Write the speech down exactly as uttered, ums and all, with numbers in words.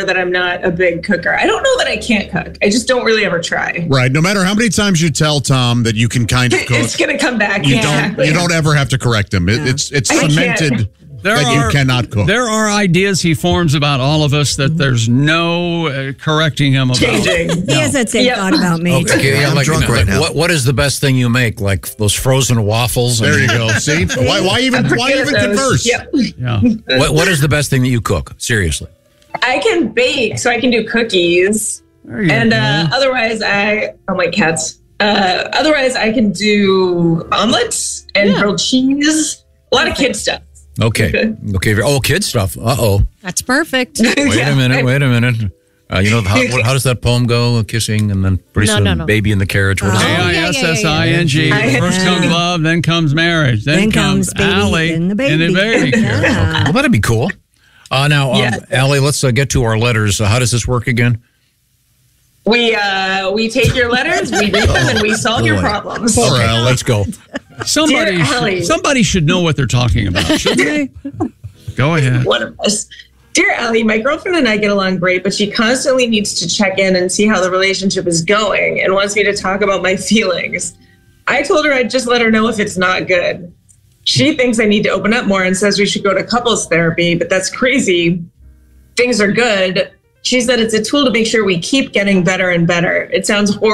that I'm not a big cooker. I don't know that I can't cook. I just don't really ever try. Right. No matter how many times you tell Tom that you can kind of cook, it's going to come back. You exactly. don't. You don't ever have to correct him. It, it's it's I cemented There that are, you cannot cook. There are ideas he forms about all of us that there's no uh, correcting him about. Changing. He has that same Yep. thought about me. Okay, yeah, I'm like, drunk right like, now. What, what is the best thing you make? Like those frozen waffles? There you go. See, why, why even I'm why pretty even good at those. converse? Yep. Yeah. What, what is the best thing that you cook? Seriously. I can bake, so I can do cookies. There you And go. uh, otherwise, I, oh, my cats. Uh, otherwise, I can do omelets and Yeah. grilled cheese. A lot of kid stuff. Okay. Okay. Okay. Oh, kid stuff. Uh oh. That's perfect. Wait Yeah, a minute. I- Wait a minute. Uh, you know how, how does that poem go? Kissing and then pretty No, soon no, no. baby in the carriage. What is Oh, it? A I S S I N G. yeah, yeah, yeah. First comes love, then comes marriage, then, Then comes baby, Allie, then the and baby. baby. Yeah. Well, that'd be cool. Uh, now, um, Yeah. Allie, let's uh, get to our letters. Uh, how does this work again? We uh, we take your letters, we read them, and we solve your Boy. problems. Poor Okay, Allie. let's go. Somebody, Dear Allie. should, somebody should know what they're talking about, shouldn't they? Go ahead. One of us. Dear Allie, my girlfriend and I get along great, but she constantly needs to check in and see how the relationship is going and wants me to talk about my feelings. I told her I'd just let her know if it's not good. She thinks I need to open up more and says we should go to couples therapy, but that's crazy. Things are good. She said it's a tool to make sure we keep getting better and better. It sounds horrible.